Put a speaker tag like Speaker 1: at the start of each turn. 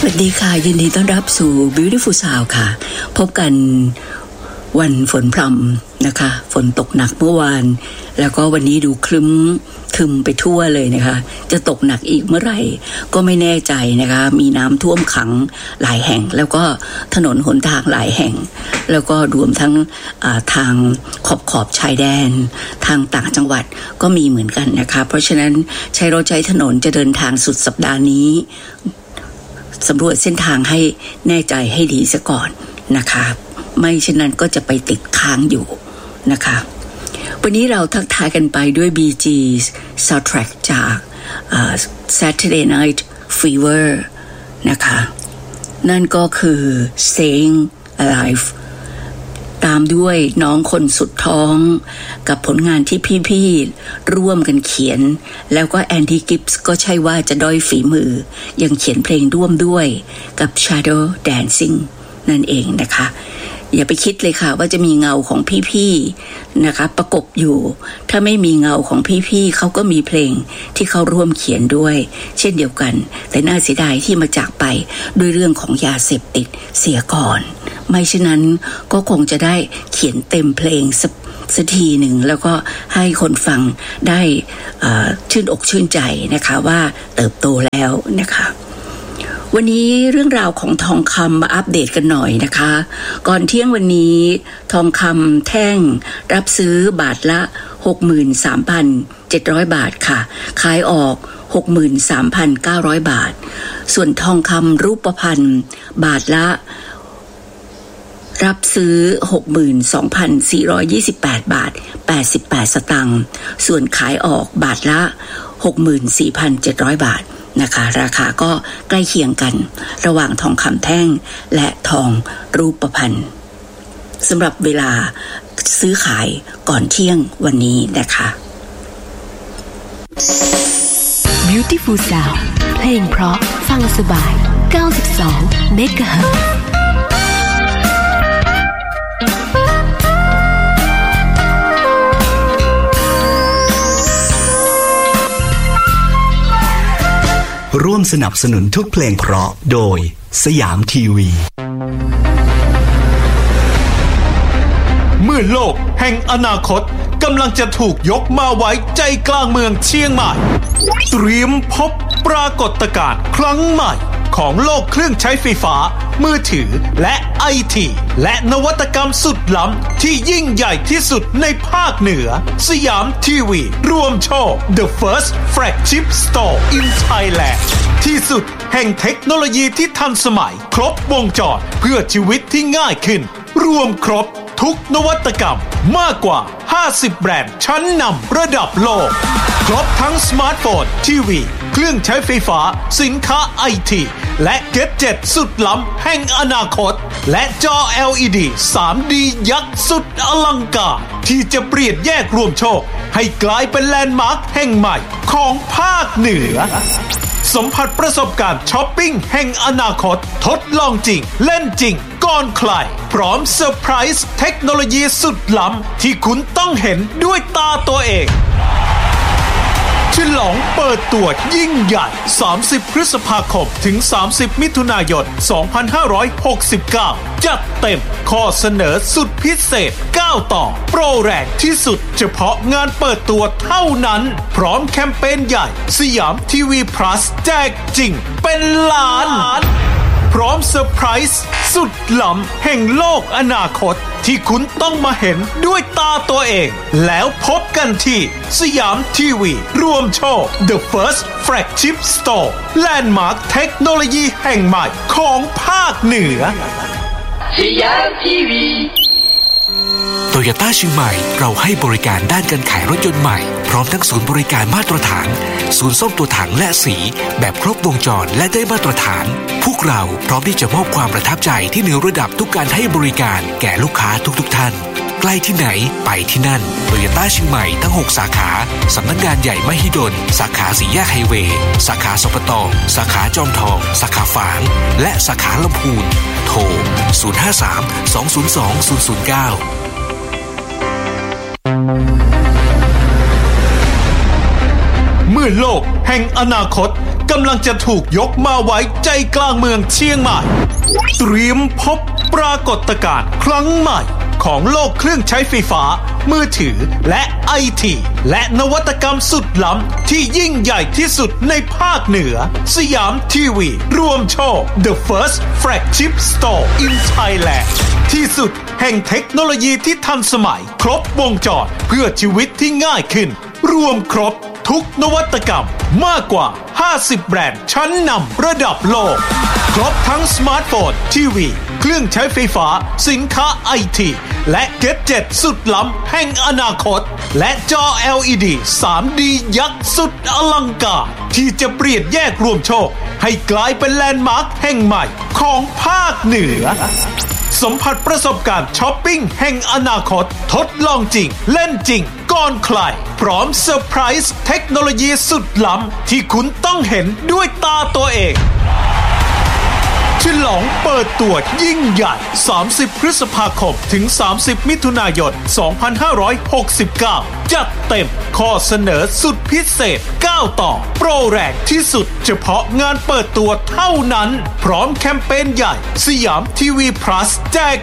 Speaker 1: วัสดีค่ะยินดีต้อนรับสู่ Beautiful Sound ค่ะพบกันวันฝนพรำนะคะฝนตกหนักเมื่อวานแล้วก็วันนี้ดูครึ้มไปทั่วเลยนะคะจะตกหนักอีกเมื่อไหร่ก็ไม่แน่ใจนะคะมีน้ำท่วมขังหลายแห่งแล้วก็ถนนหนทางหลายแห่งแล้วก็รวมทั้งทางขอบชายแดนทางต่างจังหวัดก็มีเหมือนกันนะคะเพราะฉะนั้นใช้รถใช้ถนนจะเดินทางสุดสัปดาห์นี้สำรวจเส้นทางให้แน่ใจให้ดีซะก่อนนะคะไม่เช่นนั้นก็จะไปติดค้างอยู่นะคะวันนี้เราทักทายกันไปด้วย Bee Gees soundtrack จาก Saturday Night Fever นะคะนั่นก็คือ Staying Alive ตามด้วยน้องคนสุดท้องกับผลงานที่พี่ๆร่วมกันเขียนแล้วก็แอนดี้กิฟส์ก็ใช่ว่าจะด้อยฝีมือยังเขียนเพลงร่วมด้วยกับ Shadow Dancing นั่นเองนะคะอย่าไปคิดเลยค่ะว่าจะมีเงาของพี่ๆนะคะประกบอยู่ถ้าไม่มีเงาของพี่ๆเขาก็มีเพลงที่เขาร่วมเขียนด้วยเช่นเดียวกันแต่น่าเสียดายที่มาจากไปด้วยเรื่องของยาเสพติดเสียก่อนไม่เช่นนั้นก็คงจะได้เขียนเต็มเพลงสักทีหนึ่งแล้วก็ให้คนฟังได้ชื่นอกชื่นใจนะคะว่าเติบโตแล้วนะคะวันนี้เรื่องราวของทองคำมาอัปเดตกันหน่อยนะคะก่อนเที่ยงวันนี้ทองคำแท่งรับซื้อบาทละ 63,700 บาทค่ะขายออก 63,900 บาทส่วนทองคำรูปพรรณบาทละรับซื้อ 62,428 บาท88สตางค์ส่วนขายออกบาทละ 64,700 บาทนะคะราคาก็ใกล้เคียงกันระหว่างทองคำแท่งและทองรูปพรรณสำหรับเวลาซื้อขายก่อนเที่ยงวันนี้นะคะ
Speaker 2: Beautiful Sound เพลงเพราะฟังสบาย92 เมกะเฮิรตซ์
Speaker 3: ร่วมสนับสนุนทุกเพลงเพราะโดยสยามทีวี
Speaker 4: เมื่อโลกแห่งอนาคตกำลังจะถูกยกมาไว้ใจกลางเมืองเชียงใหม่เตรียมพบปรากฏการณ์ครั้งใหม่ของโลกเครื่องใช้ไฟฟ้ามือถือและไอทีและนวัตกรรมสุดล้ำที่ยิ่งใหญ่ที่สุดในภาคเหนือสยามทีวีรวมโชว์ The First Flagship Store in Thailand ที่สุดแห่งเทคโนโลยีที่ทันสมัยครบวงจรเพื่อชีวิตที่ง่ายขึ้นรวมครบทุกนวัตกรรมมากกว่า50แบรนด์ชั้นนำระดับโลกครบทั้งสมาร์ทโฟนทีวีเครื่องใช้ไฟฟ้าสินค้าไอทีและแกดเจ็ตสุดล้ำแห่งอนาคตและจอ LED 3D ยักษ์สุดอลังการที่จะเปลี่ยนแยกรวมโชคให้กลายเป็นแลนด์มาร์คแห่งใหม่ของภาคเหนือสัมผัสประสบการณ์ช้อปปิ้งแห่งอนาคตทดลองจริงเล่นจริงก่อนใครพร้อมเซอร์ไพรส์เทคโนโลยีสุดล้ำที่คุณต้องเห็นด้วยตาตัวเองฉลองเปิดตัวยิ่งใหญ่30พฤษภาคมถึง30มิถุนายน2569จัดเต็มข้อเสนอสุดพิเศษ9ต่อโปรแรงที่สุดเฉพาะงานเปิดตัวเท่านั้นพร้อมแคมเปญใหญ่สยามทีวี Plus แจกจริงเป็นล้านพร้อมเซอร์ไพรส์สุดล้ำแห่งโลกอนาคตที่คุณต้องมาเห็นด้วยตาตัวเองแล้วพบกันที่สยามทีวีรวมโชว์ The First Flagship Store แลนด์มาร์คเทคโนโลยีแห่งใหม่ของภาคเหนือ
Speaker 5: สยามทีวี
Speaker 6: โตโยต้าเชียงใหม่เราให้บริการด้านการขายรถยนต์ใหม่พร้อมทั้งศูนย์บริการมาตรฐานศูนย์ซ่อมตัวถังและสีแบบครบวงจรและได้มาตรฐานพวกเราพร้อมที่จะมอบความประทับใจที่เหนือระดับทุกการให้บริการแก่ลูกค้าทุกท่านใกล้ที่ไหนไปที่นั่นโตโยต้าเชียงใหม่ทั้ง6สาขาสำนักงานใหญ่มหิดลสาขาสี่แยกไฮเวย์สาขาสปต.สาขาจอมทองสาขาฝางและสาขาลำพูนโทร053-202-009
Speaker 4: เมื่อโลกแห่งอนาคตกำลังจะถูกยกมาไว้ใจกลางเมืองเชียงใหม่เตรียมพบปรากฏการณ์ครั้งใหม่ของโลกเครื่องใช้ไฟฟ้ามือถือและไอทีและนวัตกรรมสุดล้ำที่ยิ่งใหญ่ที่สุดในภาคเหนือสยามทีวีรวมโชว์ The First Flagship Store in Thailand ที่สุดแห่งเทคโนโลยีที่ทันสมัยครบวงจรเพื่อชีวิตที่ง่ายขึ้นรวมครบทุกนวัตกรรมมากกว่า50แบรนด์ชั้นนำระดับโลกครบทั้งสมาร์ทโฟนทีวีเครื่องใช้ไฟฟ้าสินค้าไอทีและแกดเจ็ตสุดล้ำแห่งอนาคตและจอ LED 3D ยักษ์สุดอลังการที่จะเปลี่ยนแยกรวมโชคให้กลายเป็นแลนด์มาร์คแห่งใหม่ของภาคเหนือสัมผัสประสบการณ์ช้อปปิ้งแห่งอนาคตทดลองจริงเล่นจริงก่อนใครพร้อมเซอร์ไพรส์เทคโนโลยีสุดล้ำที่คุณต้องเห็นด้วยตาตัวเองฉลองเปิดตัวยิ่งใหญ่30พฤษภาคมถึง30มิถุนายน2569จัดเต็มข้อเสนอสุดพิเศษ9ต่อโปรแรงที่สุดเฉพาะงานเปิดตัวเท่านั้นพร้อมแคมเปญใหญ่สยามทีวี Plus แจก